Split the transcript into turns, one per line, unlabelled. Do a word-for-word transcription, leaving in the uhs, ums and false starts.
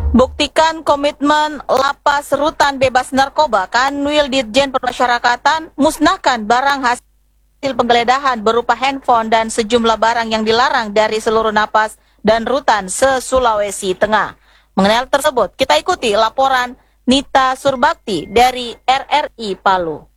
Buktikan komitmen Lapas Rutan bebas narkoba. Kanwil Ditjen Pemasyarakatan musnahkan barang hasil penggeledahan berupa handphone dan sejumlah barang yang dilarang dari seluruh napas dan rutan se-Sulawesi Tengah. Mengenai hal tersebut, kita ikuti laporan Nita Surbakti dari R R I Palu.